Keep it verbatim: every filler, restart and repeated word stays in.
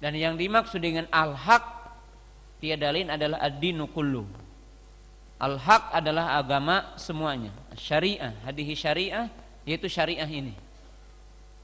Dan yang dimaksud dengan al-haq tiada lain adalah ad-dinu kullu. Al-haq adalah agama semuanya. Syariah, hadhihi syariah, yaitu syariah ini.